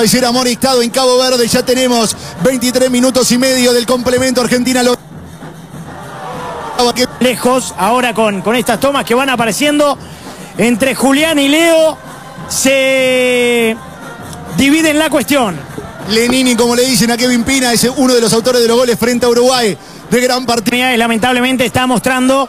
de ser amonestado en Cabo Verde. Ya tenemos 23 minutos y medio del complemento. Argentina lo... Lejos, ahora con estas tomas que van apareciendo entre Julián y Leo, se dividen la cuestión. Lenini, como le dicen a Kevin Pina, es uno de los autores de los goles frente a Uruguay. De gran partido. Lamentablemente está mostrando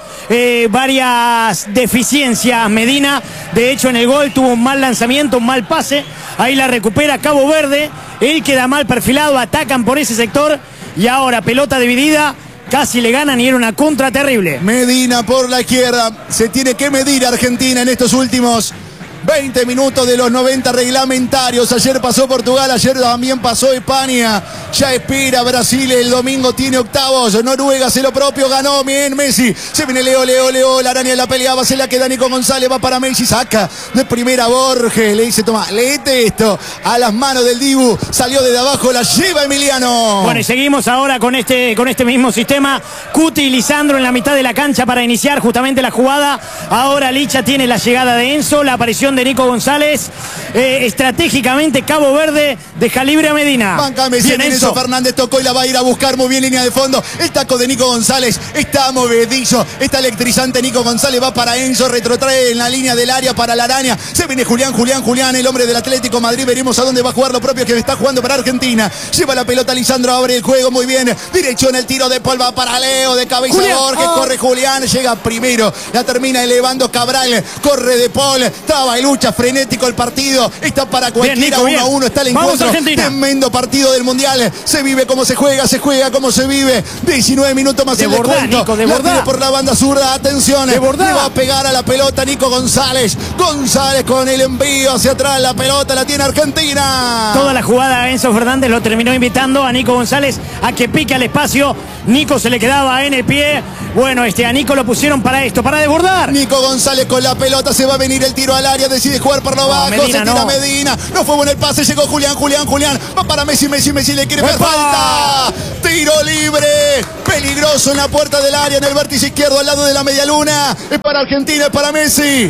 varias deficiencias Medina. De hecho, en el gol tuvo un mal lanzamiento, un mal pase. Ahí la recupera Cabo Verde. Él queda mal perfilado, atacan por ese sector. Y ahora pelota dividida. Casi le ganan y era una contra terrible. Medina por la izquierda. Se tiene que medir Argentina en estos últimos 20 minutos de los 90 reglamentarios. Ayer pasó Portugal, ayer también pasó España. Ya espera Brasil, el domingo tiene octavos. Noruega hace lo propio, ganó bien Messi. Se viene Leo, la araña la peleaba, se la queda Nico González, va para Messi, saca de primera Borges. Le dice, toma, léete esto. A las manos del Dibu, salió desde abajo, la lleva Emiliano. Bueno, y seguimos ahora con este mismo sistema. Cuti y Lisandro en la mitad de la cancha para iniciar justamente la jugada. Ahora Licha tiene la llegada de Enzo, la aparición de Nico González. Estratégicamente Cabo Verde deja libre a Medina. Banca Messi, Enzo Fernández tocó y la va a ir a buscar muy bien línea de fondo. El taco de Nico González está movedillo, está electrizante. Nico González va para Enzo, retrotrae en la línea del área para la araña. Se viene Julián, el hombre del Atlético Madrid. Veremos a dónde va a jugar lo propio que está jugando para Argentina. Lleva la pelota Lisandro, abre el juego muy bien. Derecho en el tiro de Paul, va para Leo, de cabeza Borges, corre Julián, llega primero, la termina elevando Cabral, corre de Paul, traba y lucha, frenético el partido, está para cualquiera, 1-1 está el encuentro. Tremendo partido del Mundial. Se vive como se juega como se vive. 19 minutos más el descuento. Nico, de verdad. Por la banda zurda, atención. Le va a pegar a la pelota Nico González. González con el envío hacia atrás. La pelota la tiene Argentina. Toda la jugada Enzo Fernández lo terminó invitando a Nico González a que pique al espacio. Nico se le quedaba en el pie. Bueno, a Nico lo pusieron para esto, para desbordar. Nico González con la pelota, se va a venir el tiro al área, decide jugar por lo bajo, Medina, se tira Medina. No fue bueno el pase, llegó Julián. Va para Messi le quiere ver falta. Tiro libre, peligroso en la puerta del área, en el vértice izquierdo al lado de la media luna. Es para Argentina, es para Messi.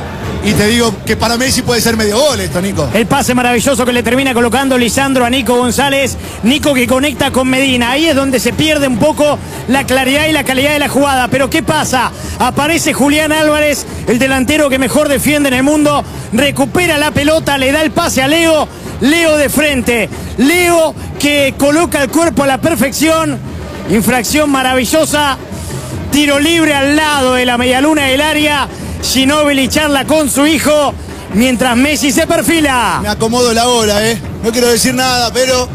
Y te digo que para Messi puede ser medio gol esto, Nico. El pase maravilloso que le termina colocando Lisandro a Nico González. Nico que conecta con Medina. Ahí es donde se pierde un poco la claridad y la calidad de la jugada. Pero ¿qué pasa? Aparece Julián Álvarez, el delantero que mejor defiende en el mundo. Recupera la pelota, le da el pase a Leo. Leo de frente. Leo que coloca el cuerpo a la perfección. Infracción maravillosa. Tiro libre al lado de la medialuna del área. Ginóbili charla con su hijo mientras Messi se perfila. Me acomodo la hora, no quiero decir nada, pero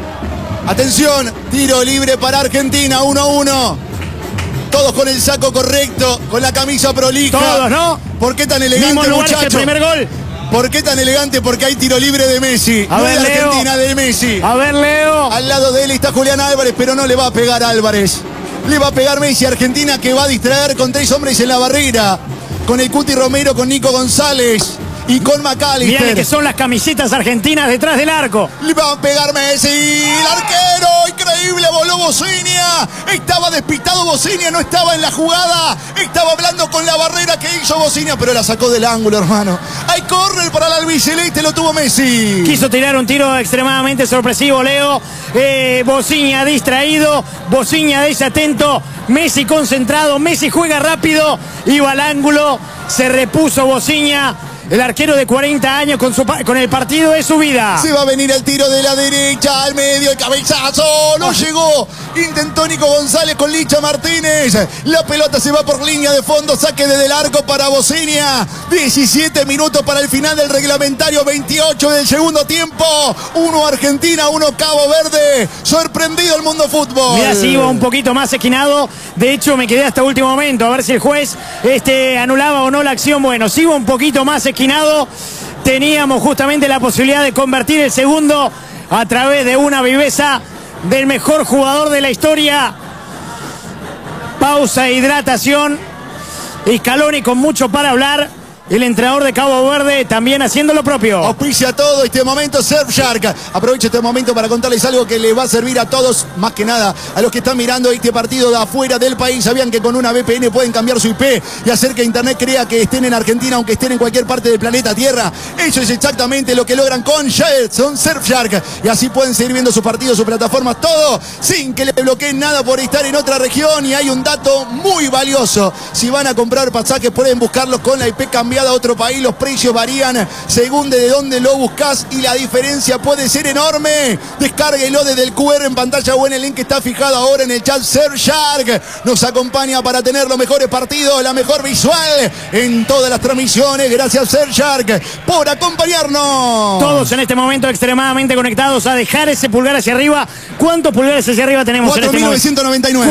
atención, tiro libre para Argentina, 1-1. Todos con el saco correcto, con la camisa prolija. Todos, ¿no? ¿Por qué tan elegante, muchacho? El primer gol. ¿Por qué tan elegante? Porque hay tiro libre de Messi. A ver, de Argentina, de Messi. A ver, Leo. Al lado de él está Julián Álvarez, pero no le va a pegar a Álvarez. Le va a pegar Messi. Argentina que va a distraer con 3 hombres en la barrera. Con el Cuti Romero, con Nico González y con McAllister. Mirá que son las camisetas argentinas detrás del arco. Le va a pegar Messi, el arquero, increíble, voló Bocinia. Estaba despistado Bocinia, no estaba en la jugada. Estaba hablando con la barrera que hizo Bocinia, pero la sacó del ángulo, hermano. Hay córner para el albiceleste, lo tuvo Messi. Quiso tirar un tiro extremadamente sorpresivo, Leo. Bocinia distraído, Bocinia desatento. Messi concentrado, Messi juega rápido, iba al ángulo, se repuso Bocinia. El arquero de 40 años con el partido de su vida. Se va a venir el tiro de la derecha al medio, el cabezazo, no llegó. Intentó Nico González con Licha Martínez. La pelota se va por línea de fondo, saque desde el arco para Bocinia. 17 minutos para el final del reglamentario, 28 del segundo tiempo. 1 Argentina, 1 Cabo Verde. Sorprendido el mundo fútbol. Mirá, si iba un poquito más esquinado. De hecho, me quedé hasta último momento a ver si el juez anulaba o no la acción. Bueno, si iba un poquito más esquinado, teníamos justamente la posibilidad de convertir el segundo a través de una viveza del mejor jugador de la historia. Pausa e hidratación. Scaloni con mucho para hablar. el entrenador de Cabo Verde, también haciendo lo propio. Auspicia todo este momento Surfshark. Aprovecho este momento para contarles algo que les va a servir a todos, más que nada a los que están mirando este partido de afuera del país. ¿Sabían que con una VPN pueden cambiar su IP y hacer que Internet crea que estén en Argentina aunque estén en cualquier parte del planeta Tierra? Eso es exactamente lo que logran con Surfshark. Y así pueden seguir viendo sus partidos, sus plataformas, todo sin que les bloqueen nada por estar en otra región. Y hay un dato muy valioso: si van a comprar pasajes pueden buscarlos con la IP cambiada a otro país. Los precios varían según de dónde lo buscas y la diferencia puede ser enorme. Descárguelo desde el QR en pantalla o en el link que está fijado ahora en el chat. Surfshark nos acompaña para tener los mejores partidos, la mejor visual en todas las transmisiones. Gracias Surfshark por acompañarnos. Todos en este momento extremadamente conectados a dejar ese pulgar hacia arriba. ¿Cuántos pulgares hacia arriba tenemos? 4.999.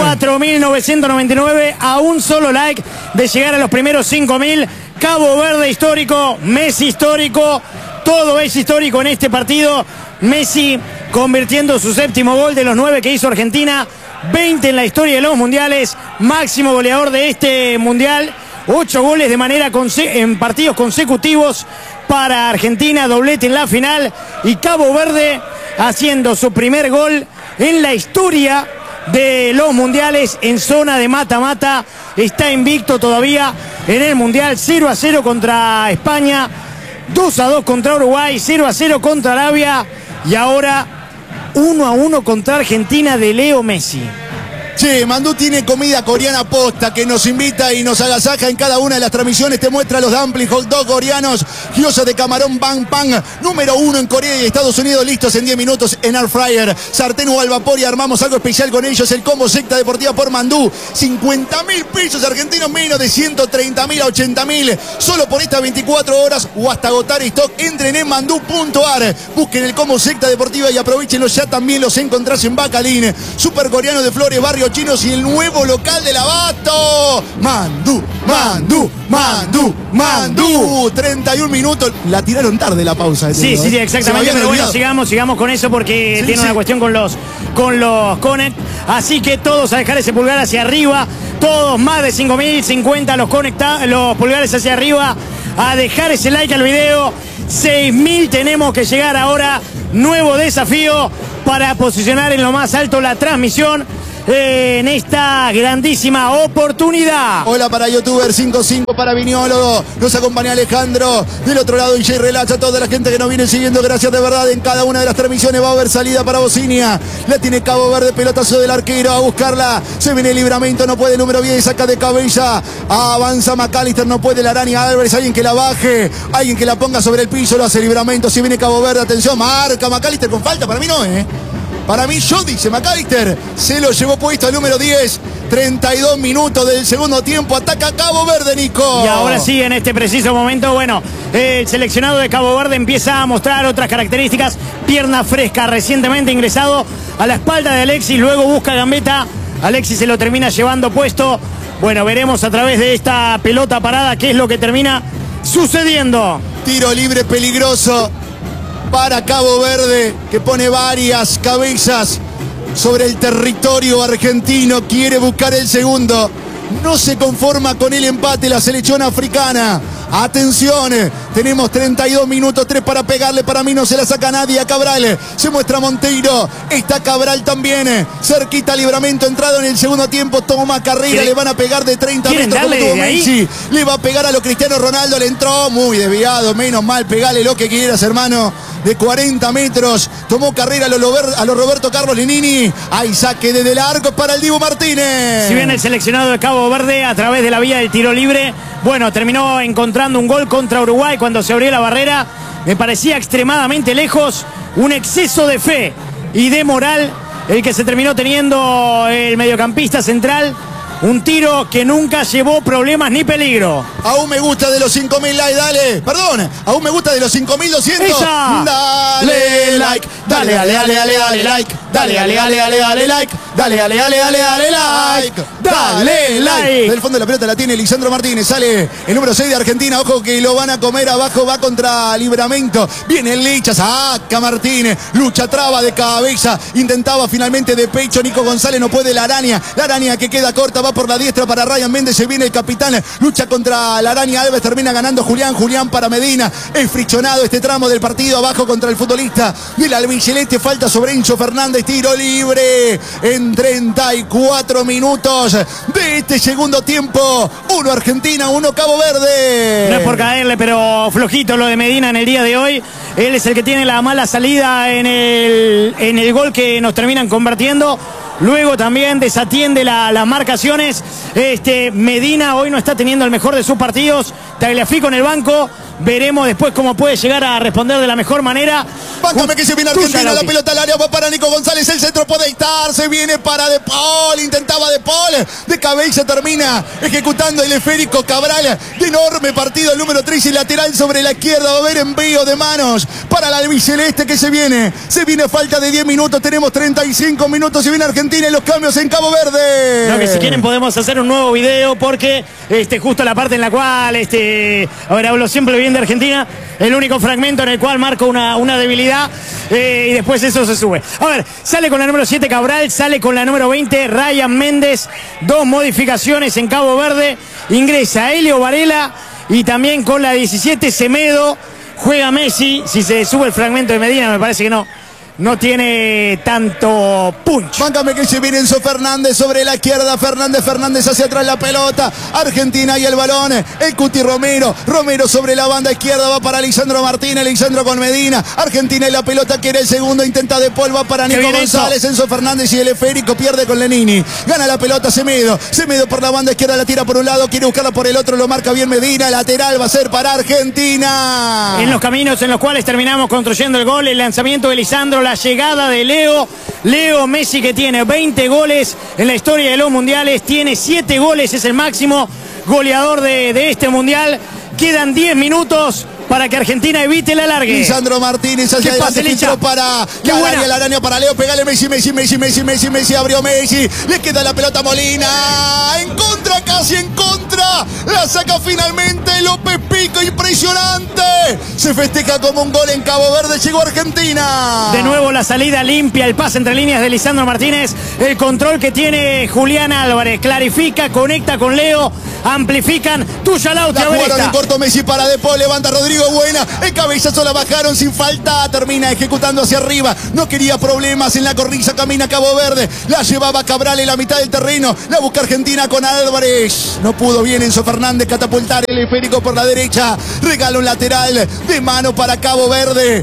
4.999, a un solo like de llegar a los primeros 5.000. Cabo Verde histórico, Messi histórico, todo es histórico en este partido. Messi convirtiendo su 7º gol de los 9 que hizo Argentina, 20 en la historia de los mundiales, máximo goleador de este mundial, 8 goles de manera en partidos consecutivos para Argentina, doblete en la final, y Cabo Verde haciendo su primer gol en la historia de los mundiales en zona de mata-mata. Está invicto todavía en el mundial. 0-0 contra España, 2-2 contra Uruguay, 0-0 contra Arabia y ahora 1-1 contra Argentina de Leo Messi. Che, Mandú tiene comida coreana posta que nos invita y nos agasaja en cada una de las transmisiones. Te muestra los dumplings, hot dog coreanos, gyoza de camarón bang pang, número 1 en Corea y Estados Unidos, listos en 10 minutos en air fryer, sartén o al vapor, y armamos algo especial con ellos. El combo secta deportiva por Mandú, 50.000 pesos argentinos, menos de 130.000 a 80.000, solo por estas 24 horas o hasta agotar stock. Entren en mandú.ar, busquen el combo secta deportiva y aprovechenlo ya. También los encontrás en Bacalín, super coreano de Flores, Barrio Chinos, y el nuevo local del Abasto. Mandú, Mandú, Mandú, Mandú. 31 minutos. La tiraron tarde la pausa. Sí, exactamente. Pero bueno, sigamos con eso porque tiene una cuestión con los Connect. Así que todos a dejar ese pulgar hacia arriba. Todos más de 5.000, 50 los pulgares hacia arriba. A dejar ese like al video. 6.000 tenemos que llegar ahora. Nuevo desafío para posicionar en lo más alto la transmisión en esta grandísima oportunidad. Hola para YouTuber 55, para Viñolo, nos acompaña Alejandro, del otro lado DJ Relax, a toda la gente que nos viene siguiendo, gracias de verdad. En cada una de las transmisiones va a haber salida para Bocinia, la tiene Cabo Verde, pelotazo del arquero, a buscarla, se viene el Libramento, no puede, número 10, saca de cabeza, avanza McAllister, no puede, la araña Álvarez, alguien que la baje, alguien que la ponga sobre el piso, lo hace Libramento, si viene Cabo Verde, atención, marca McAllister con falta, para mí no, para mí yo, dice McAllister, se lo llevó puesto al número 10. 32 minutos del segundo tiempo, ataca Cabo Verde, Nico. Y ahora sí, en este preciso momento, bueno, el seleccionado de Cabo Verde empieza a mostrar otras características. Pierna fresca, recientemente ingresado a la espalda de Alexis, luego busca gambeta. Alexis se lo termina llevando puesto. Bueno, veremos a través de esta pelota parada qué es lo que termina sucediendo. Tiro libre peligroso para Cabo Verde, que pone varias cabezas sobre el territorio argentino. Quiere buscar el segundo. No se conforma con el empate la selección africana. Atención, tenemos 32 minutos, 3 para pegarle. Para mí no se la saca nadie a Cabral. Se muestra Monteiro. Está Cabral también. Cerquita Libramento, entrado en el segundo tiempo. Toma carrera, le van a pegar de 30 metros como tuvo Messi. Le va a pegar a lo Cristiano Ronaldo. Le entró muy desviado. Menos mal, pegale lo que quieras, hermano. De 40 metros. Tomó carrera a lo Roberto Carlos Lenini. Hay saque desde el arco para el Dibu Martínez. Si bien el seleccionado de Cabo Verde a través de la vía del tiro libre, bueno, terminó encontrando un gol contra Uruguay cuando se abrió la barrera. Me parecía extremadamente lejos. Un exceso de fe y de moral el que se terminó teniendo el mediocampista central. Un tiro que nunca llevó problemas ni peligro. Aún me gusta de los 5.000 likes, dale. Perdón, aún me gusta de los 5.200. ¡Esa! Dale, like. Dale, dale, dale, dale, dale, like. Dale, dale, dale, dale, dale, like. Dale, dale, dale, dale, dale, like. Dale, like. Del fondo de la pelota la tiene Lisandro Martínez. Sale el número 6 de Argentina. Ojo que lo van a comer abajo. Va contra Libramento. Viene el Licha. Saca Martínez. Lucha, traba de cabeza. Intentaba finalmente de pecho. Nico González no puede. La araña que queda corta. Va por la diestra para Ryan Méndez. Se viene el capitán. Lucha contra la araña Alves. Termina ganando Julián para Medina. Es friccionado este tramo del partido. Abajo contra el futbolista del albiceleste. Falta sobre Enzo Fernández. Tiro libre en 34 minutos de este segundo tiempo. 1 Argentina, 1 Cabo Verde. No es por caerle, pero flojito lo de Medina en el día de hoy. Él es el que tiene la mala salida en el gol que nos terminan convirtiendo. Luego también desatiende las marcaciones. Medina hoy no está teniendo el mejor de sus partidos. Tagliafico en el banco. Veremos después cómo puede llegar a responder de la mejor manera. Báncame que se viene Argentina, la pelota al área, va para Nico González, el centro puede estar, se viene para De Paul, intentaba De Paul, de cabeza termina ejecutando el esférico Cabral, de enorme partido, el número 3 y lateral sobre la izquierda, va a haber envío de manos para la albiceleste que se viene falta de 10 minutos, tenemos 35 minutos, se viene Argentina y los cambios en Cabo Verde. No, que si quieren podemos hacer un nuevo video porque justo la parte en la cual, hablo siempre bien de Argentina, el único fragmento en el cual marco una debilidad y después eso se sube. A ver, sale con la número 7 Cabral, sale con la número 20 Ryan Méndez, 2 modificaciones en Cabo Verde, ingresa Helio Varela y también con la 17 Semedo, juega Messi. Si se sube el fragmento de Medina me parece que no tiene tanto punch. Báncame que se viene Enzo Fernández sobre la izquierda. Fernández hacia atrás la pelota. Argentina y el balón. El Cuti Romero sobre la banda izquierda. Va para Lisandro Martínez. Lisandro con Medina. Argentina y la pelota quiere el segundo. Intenta De Paul. Va para Nico González. Enzo Fernández y el esférico pierde con Lenini. Gana la pelota Semedo por la banda izquierda. La tira por un lado. Quiere buscarla por el otro. Lo marca bien Medina. Lateral va a ser para Argentina. En los caminos en los cuales terminamos construyendo el gol. El lanzamiento de Lisandro. La llegada de Leo Messi, que tiene 20 goles en la historia de los mundiales, tiene 7 goles, es el máximo goleador de este mundial. Quedan 10 minutos para que Argentina evite el alargue. Lisandro Martínez hacia adelante, filtró para la araña para Leo, pegale Messi, abrió Messi, le queda la pelota a Molina, casi en contra, la saca finalmente López Pico, impresionante, se festeja como un gol en Cabo Verde, llegó Argentina. De nuevo la salida limpia, el pase entre líneas de Lisandro Martínez, el control que tiene Julián Álvarez, clarifica, conecta con Leo, amplifican, tuya Lauti, la jugaron en corto Messi para De Paul, levanta Rodrigo Buena, el cabezazo la bajaron sin falta, termina ejecutando hacia arriba, no quería problemas en la cornisa, camina Cabo Verde, la llevaba Cabral en la mitad del terreno, la busca Argentina con Álvarez, no pudo bien Enzo Fernández catapultar el esférico por la derecha, regala un lateral de mano para Cabo Verde,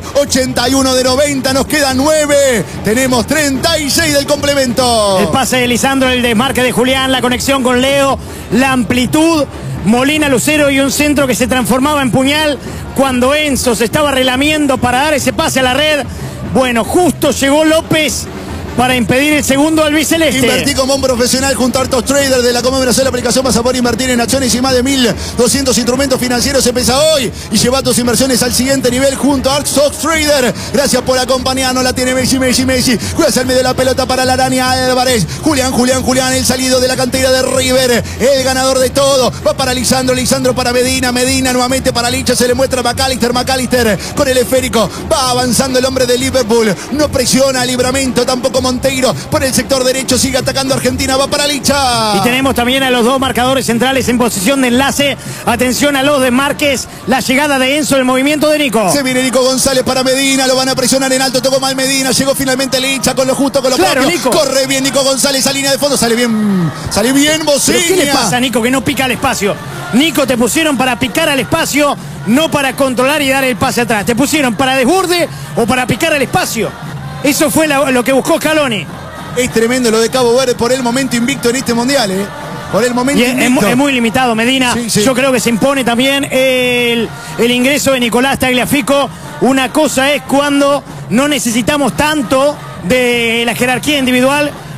81 de 90, nos quedan 9, tenemos 36 del complemento. El pase de Lisandro, el desmarque de Julián, la conexión con Leo, la amplitud, Molina, Lucero y un centro que se transformaba en puñal cuando Enzo se estaba relamiendo para dar ese pase a la red. Bueno, justo llegó López para impedir el segundo albiceleste. Invertí como un profesional junto a hartos traders de la conmemoración. La aplicación vas a poder invertir en acciones y más de 1.200 instrumentos financieros. Empieza hoy y lleva tus inversiones al siguiente nivel junto a Artstock Trader. Gracias por acompañarnos. La tiene Messi. Juega al medio de la pelota para la araña Álvarez. Julián, el salido de la cantera de River. El ganador de todo. Va para Lisandro para Medina nuevamente para Licha. Se le muestra a McAllister con el esférico. Va avanzando el hombre de Liverpool. No presiona a Libramento, tampoco Monteiro por el sector derecho, sigue atacando Argentina, va para Licha. Y tenemos también a los dos marcadores centrales en posición de enlace. Atención a los desmarques, la llegada de Enzo, el movimiento de Nico. Se viene Nico González para Medina, lo van a presionar en alto, tocó mal Medina, llegó finalmente Licha con lo justo, con lo propio. Nico. Corre bien Nico González a línea de fondo, sale bien Bocina. ¿Qué le pasa a Nico que no pica al espacio? Nico, te pusieron para picar al espacio, no para controlar y dar el pase atrás. Te pusieron para desborde o para picar al espacio. Eso fue lo que buscó Scaloni. Es tremendo lo de Cabo Verde por el momento invicto en este mundial, por el momento invicto. Es muy limitado Medina. Sí. Yo creo que se impone también el ingreso de Nicolás Tagliafico. Una cosa es cuando no necesitamos tanto de la jerarquía individual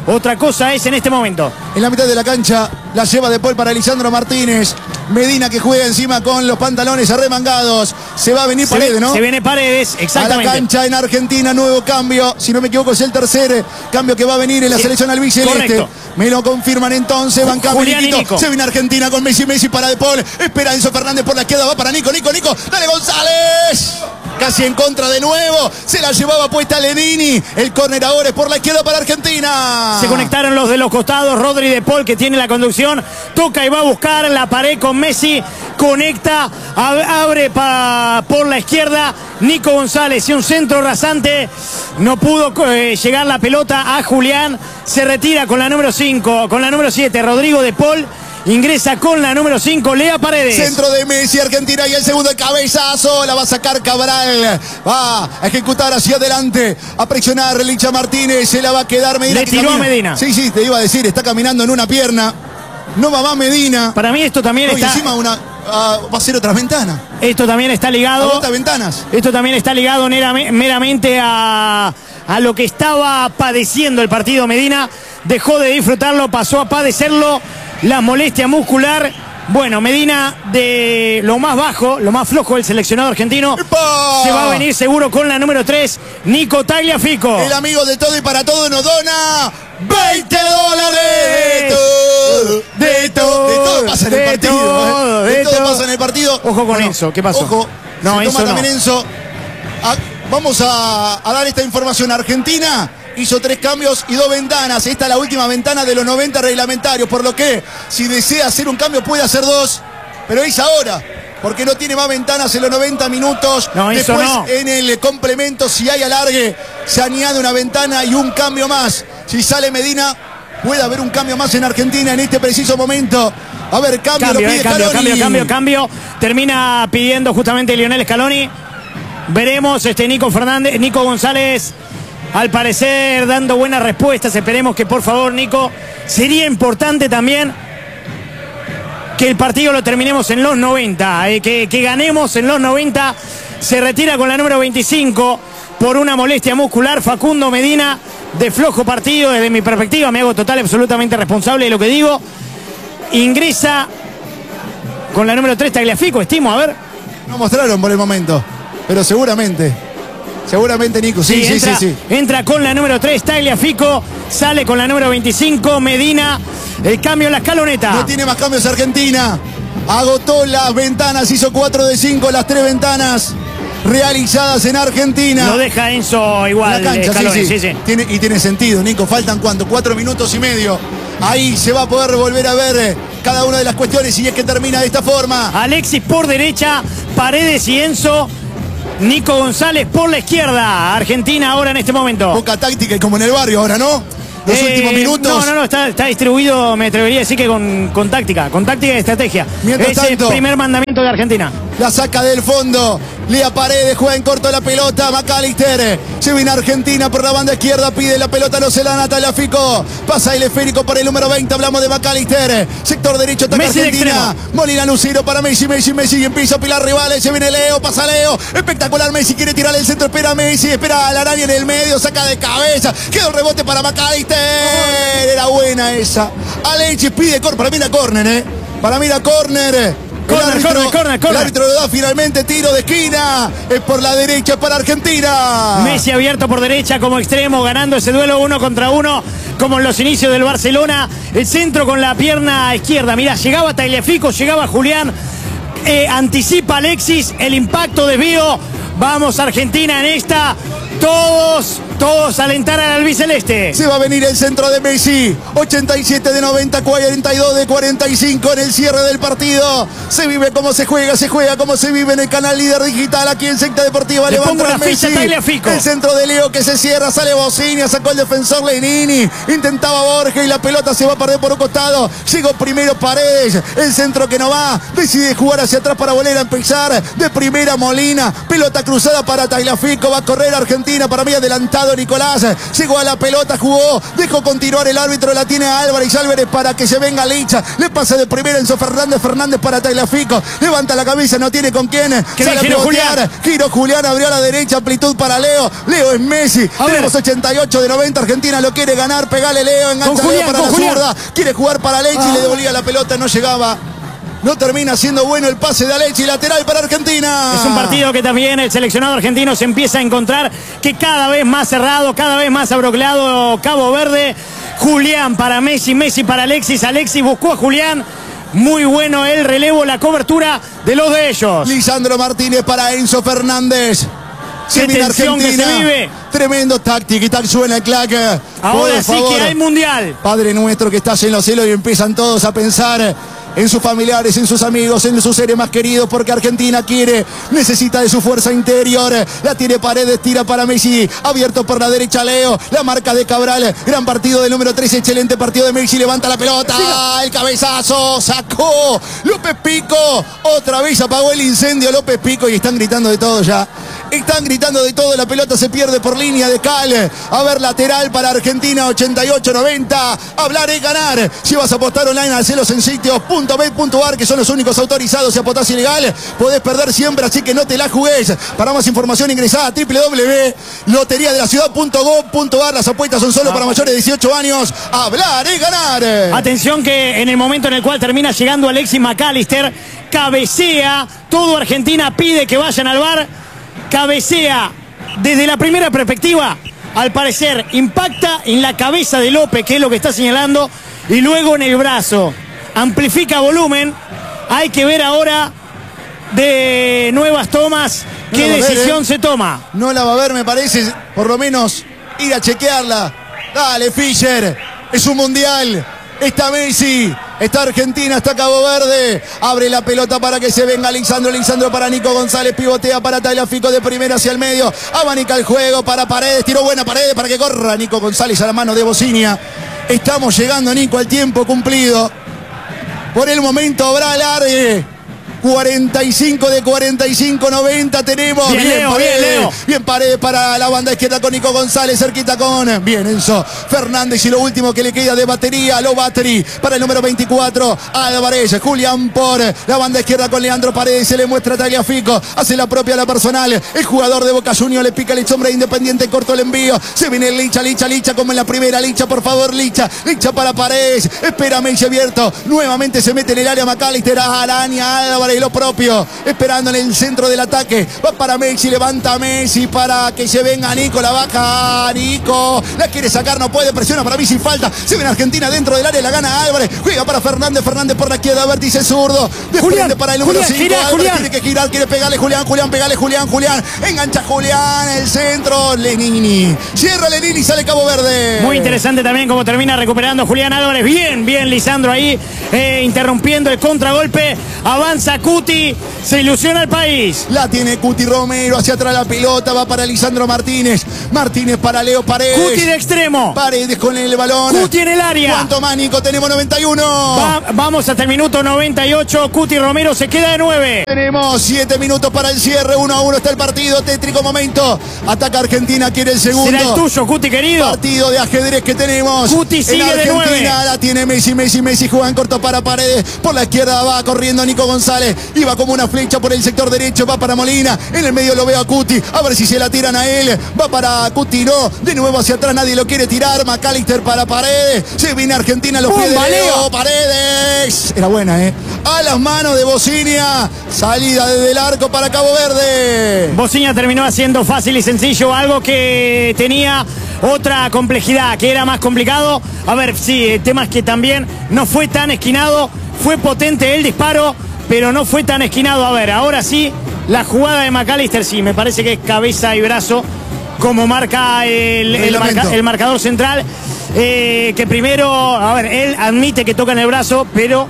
Otra cosa es en este momento. En la mitad de la cancha la lleva De Paul para Lisandro Martínez. Medina que juega encima con los pantalones arremangados. Se va a venir Paredes, ¿no? Se viene Paredes, exactamente. A la cancha en Argentina, nuevo cambio. Si no me equivoco es el tercer cambio que va a venir en la selección albiceleste. Correcto. Me lo confirman entonces. Van Caminito. Se viene Argentina con Messi para De Paul. Espera Enzo Fernández por la izquierda. Va para Nico. Dale González. Casi en contra de nuevo. Se la llevaba puesta Lenini. El córner ahora es por la izquierda para Argentina. Se conectaron los de los costados. Rodri De Paul, que tiene la conducción. Toca y va a buscar la pared con Messi. Conecta. Abre por la izquierda. Nico González y un centro rasante. No pudo llegar la pelota a Julián. Se retira con la número 5. Con la número 7. Rodrigo De Paul. Ingresa con la número 5, Lea Paredes. Centro de Messi, Argentina, y el segundo cabezazo. La va a sacar Cabral. Va a ejecutar hacia adelante. A presionar Licha Martínez. Se la va a quedar Medina. Le tiró a Medina. Sí, te iba a decir. Está caminando en una pierna. No va más Medina. Para mí esto también está... Y encima va a ser otra ventana. Esto también está ligado... ¿A otras ventanas? Esto también está ligado meramente a lo que estaba padeciendo el partido Medina. Dejó de disfrutarlo, pasó a padecerlo. La molestia muscular. Bueno, Medina de lo más bajo, lo más flojo del seleccionado argentino. ¡Epa! Se va a venir seguro con la número 3, Nico Tagliafico. El amigo de todo y para todo nos dona $20. De todo pasa en el partido. De todo pasa en el partido. Ojo con Enzo, ¿qué pasó? Ojo, no, se Enzo toma también no. Enzo. Vamos a dar esta información. Argentina hizo 3 cambios y 2 ventanas. Esta es la última ventana de los 90 reglamentarios. Por lo que, si desea hacer un cambio, puede hacer 2. Pero es ahora. Porque no tiene más ventanas en los 90 minutos. No, después, no. En el complemento, si hay alargue, se añade una ventana y un cambio más. Si sale Medina, puede haber un cambio más en Argentina en este preciso momento. A ver, cambio. Termina pidiendo justamente Lionel Scaloni. Veremos Nico González, al parecer dando buenas respuestas. Esperemos que por favor, Nico, sería importante también que el partido lo terminemos en los 90, que ganemos en los 90. Se retira con la número 25 por una molestia muscular Facundo Medina, de flojo partido desde mi perspectiva. Me hago total absolutamente responsable de lo que digo. Ingresa con la número 3 Tagliafico, estimo, a ver. No mostraron por el momento, pero seguramente Nico, sí. Entra con la número 3 Tagliafico, sale con la número 25 Medina. El cambio en la escaloneta. No tiene más cambios Argentina. Agotó las ventanas, hizo 4 de 5 las 3 ventanas realizadas en Argentina. Lo deja Enzo igual. La cancha, Scaloni, sí. Tiene sentido, Nico. Faltan ¿cuánto? 4 minutos y medio. Ahí se va a poder volver a ver cada una de las cuestiones y es que termina de esta forma. Alexis por derecha, Paredes y Enzo. Nico González por la izquierda. Argentina ahora en este momento. Poca táctica y como en el barrio ahora, ¿no? Los últimos minutos. No, está distribuido, me atrevería a decir que con táctica y estrategia. Mientras tanto, el primer mandamiento de Argentina. La saca del fondo. Lea Paredes, juega en corto la pelota. McAllister. Se viene Argentina por la banda izquierda. Pide la pelota, no se la da Tagliafico. Pasa el esférico para el número 20. Hablamos de McAllister. Sector derecho, ataca Argentina. Molina Lucero para Messi. Y empieza a pilar rivales. Se viene Leo, pasa Leo. Espectacular Messi. Quiere tirar el centro. Espera Messi. Espera a la araña en el medio. Saca de cabeza. Quedó el rebote para McAllister. Era buena esa. Alexis pide para mí la córner, Para mí la córner. El árbitro lo da finalmente, tiro de esquina, es por la derecha para Argentina. Messi abierto por derecha como extremo, ganando ese duelo 1 contra 1, como en los inicios del Barcelona. El centro con la pierna izquierda, mirá, llegaba Tagliafico, llegaba Julián, anticipa Alexis, el impacto desvío. Vamos Argentina en esta, todos alentar al albiceleste. Se va a venir el centro de Messi, 87 de 90, 42 de 45 en el cierre del partido. Se vive como se juega como se vive en el canal líder digital aquí en Secta Deportiva. Le pongo una ficha Tagliafico. El centro de Leo que se cierra, sale Bocinia, sacó el defensor Lenini, intentaba Borges y la pelota se va a perder por un costado. Llegó primero Paredes, el centro que no va, decide jugar hacia atrás para volver a empezar. De primera Molina, pelota cruzada para Tagliafico, va a correr Argentina. Argentina. Para mí adelantado Nicolás. Llegó a la pelota, jugó. Dejó continuar el árbitro. La tiene Álvarez. Álvarez para que se venga Licha. Le pasa de primera Enzo Fernández. Fernández para Tagliafico. Levanta la cabeza. No tiene con quién. Sale a pivotear. Giro Julián. Abrió a la derecha. Amplitud para Leo. Leo es Messi. Tenemos 88 de 90. Argentina lo quiere ganar. Pegale Leo. Engancha Leo para la zurda. Quiere jugar para Lechi. Le devolvía la pelota. No llegaba. No termina siendo bueno el pase de Alechi, lateral para Argentina. Es un partido que también el seleccionado argentino se empieza a encontrar, que cada vez más cerrado, cada vez más abrocleado Cabo Verde. Julián para Messi, Messi para Alexis. Alexis buscó a Julián. Muy bueno el relevo, la cobertura de los de ellos. Lisandro Martínez para Enzo Fernández. Se viene Argentina. Que se vive. Tremendo táctico y tal suena el clac. Ahora sí que hay mundial. Padre nuestro que estás en los cielos, y empiezan todos a pensar en sus familiares, en sus amigos, en sus seres más queridos, porque Argentina quiere, necesita de su fuerza interior. La tiene Paredes, tira para Messi, abierto por la derecha Leo, la marca de Cabral, gran partido del número 13, excelente partido de Messi, levanta la pelota, el cabezazo, sacó López Pico, otra vez apagó el incendio López Pico y están gritando de todo ya. Están gritando de todo, la pelota se pierde por línea de cal. A ver, lateral para Argentina, 88-90. Hablar es ganar. Si vas a apostar online, hacelos en sitios.bet.ar, que son los únicos autorizados. Si apostás ilegal, podés perder siempre, así que no te la jugués. Para más información, ingresá a www.loteriadelaciudad.gov.ar. Las apuestas son solo para mayores de 18 años. Hablar es ganar. Atención que en el momento en el cual termina llegando Alexis McAllister, cabecea, todo Argentina pide que vayan al VAR. Cabecea desde la primera perspectiva, al parecer impacta en la cabeza de López, que es lo que está señalando, y luego en el brazo. Amplifica volumen. Hay que ver ahora de nuevas tomas qué decisión se toma. No la va a ver, me parece, por lo menos ir a chequearla. Dale, Fischer, es un mundial. Está Messi, está Argentina, está Cabo Verde. Abre la pelota para que se venga Lisandro. Lisandro para Nico González. Pivotea para Tagliafico de primera hacia el medio. Abanica el juego para Paredes. Tiró buena Paredes para que corra Nico González a la mano de Bocinia. Estamos llegando, Nico, al tiempo cumplido. Por el momento habrá alargue. 45 de 45, 90 tenemos. Bien, Leo, Paredes, bien, Leo. Bien Paredes para la banda izquierda con Nico González, cerquita con bien Enzo Fernández, y lo último que le queda de batería, Low Battery para el número 24, Álvarez. Julián por la banda izquierda con Leandro Paredes, se le muestra a Tagliafico, hace la propia, la personal, el jugador de Boca Juniors, le pica el sombra Independiente, corto el envío, se viene Licha como en la primera, Licha por favor, Licha para Paredes, espera Messi abierto, nuevamente se mete en el área McAllister, araña Álvarez, lo propio, esperando en el centro del ataque, va para Messi, levanta Messi para que se venga Nico, la baja Nico, la quiere sacar, no puede, presiona para mí sin falta, se viene Argentina dentro del área, la gana Álvarez, juega para Fernández por la izquierda, vértice zurdo, desprende para el número 5, Álvarez tiene que girar, quiere pegarle Julián, pegale Julián, engancha Julián, el centro, Lenini, cierra Lenini, sale Cabo Verde. Muy interesante también cómo termina recuperando Julián Álvarez, bien Lisandro ahí, interrumpiendo el contragolpe, avanza Cuti, se ilusiona el país. La tiene Cuti Romero, hacia atrás la pelota, va para Lisandro Martínez para Leo Paredes. Cuti de extremo. Paredes con el balón. Cuti en el área. ¿Cuánto más, Nico? Tenemos 91. Vamos hasta el minuto 98, Cuti Romero se queda de 9. Tenemos 7 minutos para el cierre, 1-1 está el partido, tétrico momento. Ataca Argentina, quiere el segundo. Será el tuyo, Cuti querido. Partido de ajedrez que tenemos. Cuti sigue de 9. La tiene Messi juega en corto para Paredes. Por la izquierda va corriendo Nico González. Iba como una flecha por el sector derecho, va para Molina. En el medio lo veo a Cuti. A ver si se la tiran a él. Va para Cuti, no. De nuevo hacia atrás, nadie lo quiere tirar. McAllister para Paredes. Se viene Argentina a los pies de Leo. Paredes. Era buena, a las manos de Bocinia. Salida desde el arco para Cabo Verde. Bocinia terminó haciendo fácil y sencillo algo que tenía otra complejidad, que era más complicado. A ver, sí, el tema es que también no fue tan esquinado. Fue potente el disparo, pero no fue tan esquinado. A ver, ahora sí, la jugada de McAllister, sí, me parece que es cabeza y brazo, como marca el marcador central. Que primero, a ver, él admite que toca en el brazo, pero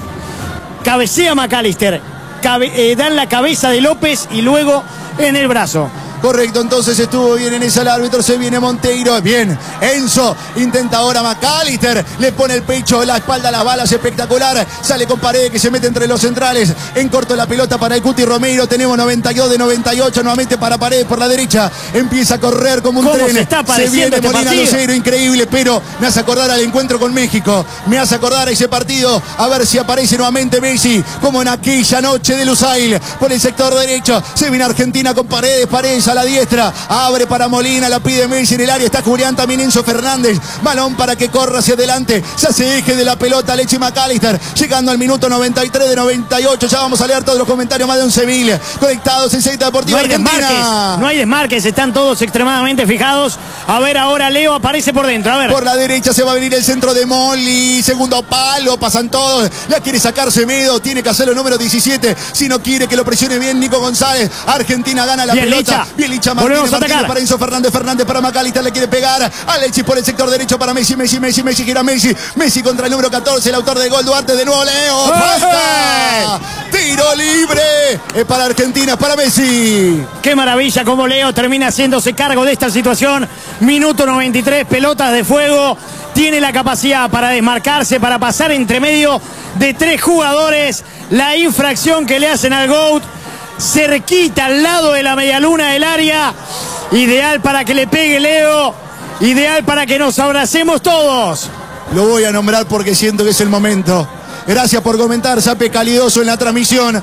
cabecea McAllister. Dan la cabeza de López y luego en el brazo. Correcto, entonces estuvo bien en esa el árbitro, se viene Monteiro, bien, Enzo, intenta ahora McAllister, le pone el pecho, la espalda, las balas, espectacular, sale con Paredes que se mete entre los centrales, en corto la pelota para el Cuti Romero, tenemos 92 de 98, nuevamente para Paredes por la derecha, empieza a correr como un tren, se viene Molina Lucero, increíble, pero me hace acordar al encuentro con México, me hace acordar a ese partido, a ver si aparece nuevamente Messi, como en aquella noche de Lusail, por el sector derecho, se viene Argentina con Paredes, Paredes a la diestra, abre para Molina, la pide Messi en el área, está Julián, también Enzo Fernández, balón para que corra hacia adelante, se hace eje de la pelota Leche McAllister, llegando al minuto 93 de 98, ya vamos a leer todos los comentarios, más de 11.000 conectados en Secta Deportiva Argentina. No hay desmarques, están todos extremadamente fijados, a ver ahora Leo aparece por dentro, a ver. Por la derecha se va a venir el centro de Molly, segundo palo, pasan todos, la quiere sacar Semedo, tiene que hacerlo el número 17, si no quiere que lo presione bien Nico González, Argentina gana la pelota, Bielicha Martínez para Enzo Fernández, Fernández para McAllister, le quiere pegar, Alexis por el sector derecho para Messi, gira Messi contra el número 14, el autor del gol, Duarte, de nuevo Leo, ¡falta! Tiro libre, es para Argentina, es para Messi. Qué maravilla como Leo termina haciéndose cargo de esta situación, minuto 93, pelotas de fuego, tiene la capacidad para desmarcarse, para pasar entre medio de 3 jugadores, la infracción que le hacen al GOAT, cerquita al lado de la medialuna del área, ideal para que le pegue Leo, ideal para que nos abracemos todos. Lo voy a nombrar porque siento que es el momento. Gracias por comentar, Sape Calidoso en la transmisión.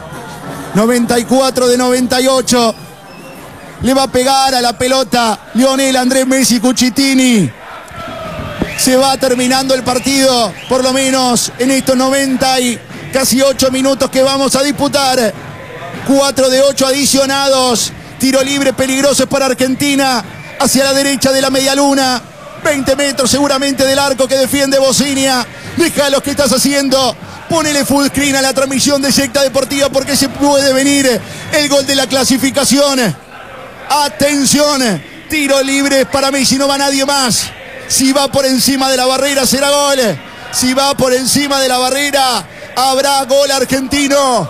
94 de 98. Le va a pegar a la pelota Lionel Andrés Messi Cucitini. Se va terminando el partido, por lo menos en estos 90 y casi 8 minutos que vamos a disputar. 4 de 8 adicionados. Tiro libre peligroso para Argentina. Hacia la derecha de la medialuna. 20 metros seguramente del arco que defiende Bocinia. Deja lo que estás haciendo. Ponele full screen a la transmisión de Secta Deportiva porque se puede venir el gol de la clasificación. Atención. Tiro libre para Messi, no va nadie más. Si va por encima de la barrera será gol. Si va por encima de la barrera habrá gol argentino.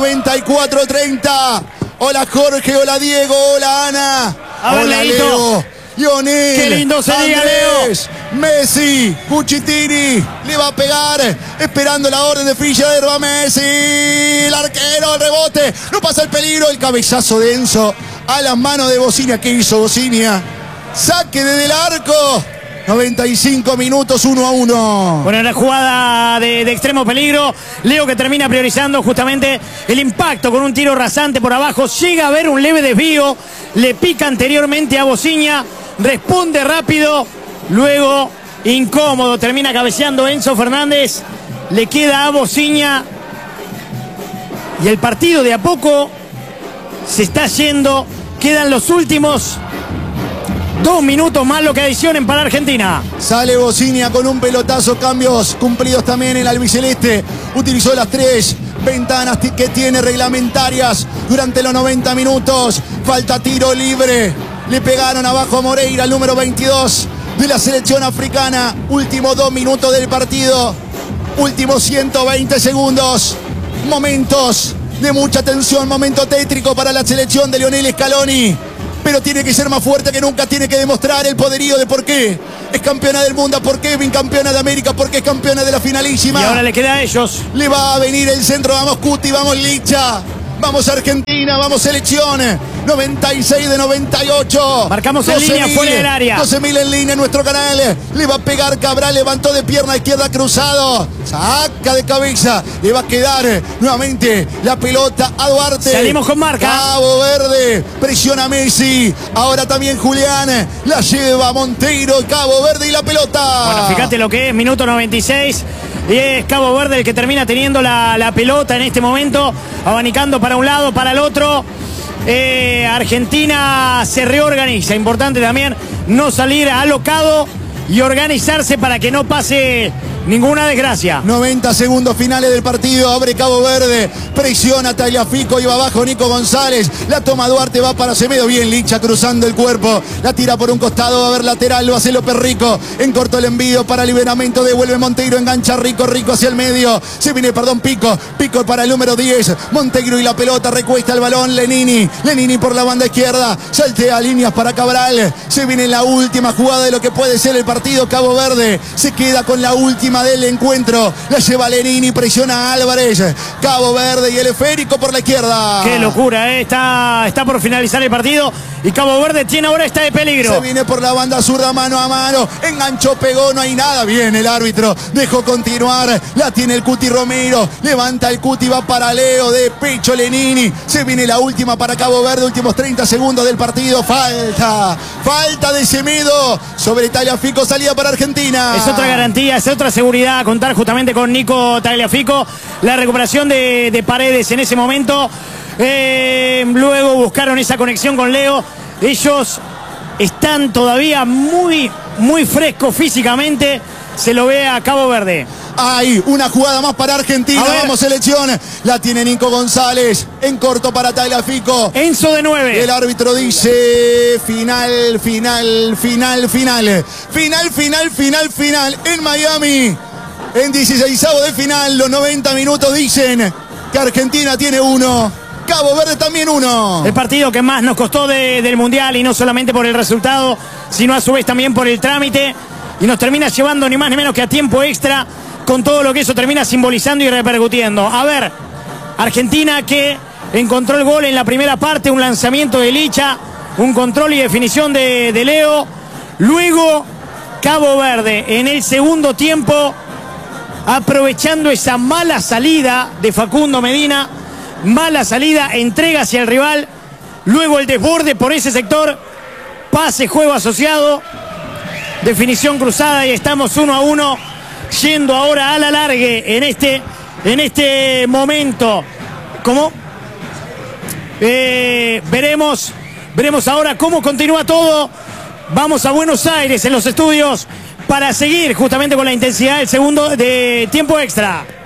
94-30. Hola Jorge, hola Diego, hola Ana. Hola Leo, Lionel. Qué lindo sería Andrés, Leo. Messi, Cucitini, le va a pegar, esperando la orden de Frigider, va Messi, el arquero, el rebote, no pasa el peligro, el cabezazo de Enzo a las manos de Bocinia. ¿Qué hizo Bocinia? Saque desde el arco. 95 minutos, 1-1. Bueno, la jugada de extremo peligro. Leo que termina priorizando justamente el impacto con un tiro rasante por abajo. Llega a haber un leve desvío. Le pica anteriormente a Bocinia. Responde rápido. Luego, incómodo, termina cabeceando Enzo Fernández. Le queda a Bocinia. Y el partido de a poco se está yendo. Quedan los últimos 2 minutos más lo que adicionen para Argentina. Sale Bocinia con un pelotazo, cambios cumplidos también el albiceleste. Utilizó las 3 ventanas que tiene reglamentarias durante los 90 minutos. Falta tiro libre. Le pegaron abajo a Moreira, el número 22 de la selección africana. Últimos 2 minutos del partido. Últimos 120 segundos. Momentos de mucha tensión, momento tétrico para la selección de Lionel Scaloni. Pero tiene que ser más fuerte que nunca, tiene que demostrar el poderío de por qué es campeona del mundo, por qué es bicampeona de América, por qué es campeona de la finalísima. Y ahora le queda a ellos. Le va a venir el centro, vamos Cuti, vamos Licha, vamos Argentina, vamos selección. 96 de 98. Marcamos en línea, fuera del área. 12.000 en línea en nuestro canal. Le va a pegar Cabral, levantó de pierna izquierda, cruzado. Saca de cabeza. Le va a quedar nuevamente la pelota a Duarte. Salimos con marca. Cabo Verde, presiona Messi. Ahora también Julián. La lleva Monteiro, Cabo Verde y la pelota. Bueno, fíjate lo que es, minuto 96. Y es Cabo Verde el que termina teniendo la pelota en este momento. Abanicando para un lado, para el otro. Argentina se reorganiza, importante también no salir alocado y organizarse para que no pase ninguna desgracia. 90 segundos finales del partido. Abre Cabo Verde. Presiona Tagliafico. Y va abajo Nico González. La toma Duarte. Va para Semedo. Bien Licha cruzando el cuerpo. La tira por un costado. Va a ver lateral. Lo hace López Rico. En corto el envío para liberamiento. Devuelve Monteiro. Engancha Rico. Rico hacia el medio. Se viene, Pico. Pico para el número 10. Monteiro y la pelota. Recuesta el balón. Lenini. Lenini por la banda izquierda. Saltea líneas para Cabral. Se viene la última jugada de lo que puede ser el partido. Cabo Verde se queda con la última del encuentro. La lleva Lenini. Presiona a Álvarez. Cabo Verde y el esférico por la izquierda. Qué locura, ¿eh? Está por finalizar el partido. Y Cabo Verde tiene ahora esta de peligro. Se viene por la banda zurda mano a mano. Enganchó, pegó, no hay nada. Bien el árbitro. Dejó continuar. La tiene el Cuti Romero. Levanta el Cuti. Va para Leo. De pecho Lenini. Se viene la última para Cabo Verde. Últimos 30 segundos del partido. Falta de Semedo sobre Tagliafico. Salida para Argentina. Es otra garantía, es otra seguridad. Contar justamente con Nico Tagliafico. La recuperación de Paredes en ese momento. Luego buscaron esa conexión con Leo. Ellos están todavía muy frescos físicamente. Se lo ve a Cabo Verde. Hay una jugada más para Argentina. Vamos, selección. La tiene Nico González. En corto para Tagliafico. Enzo de 9. El árbitro dice final. Final. En Miami. En 16avo de final. Los 90 minutos dicen que Argentina tiene 1. Cabo Verde también 1. El partido que más nos costó del Mundial, y no solamente por el resultado, sino a su vez también por el trámite, y nos termina llevando ni más ni menos que a tiempo extra, con todo lo que eso termina simbolizando y repercutiendo. A ver, Argentina que encontró el gol en la primera parte, un lanzamiento de Licha, un control y definición de Leo. Luego Cabo Verde en el segundo tiempo, aprovechando esa mala salida de Facundo Medina. Mala salida, entrega hacia el rival, luego el desborde por ese sector, pase, juego asociado, definición cruzada, y estamos 1-1, yendo ahora a la largue en este momento. ¿Cómo? Veremos ahora cómo continúa todo. Vamos a Buenos Aires en los estudios para seguir justamente con la intensidad del segundo de tiempo extra.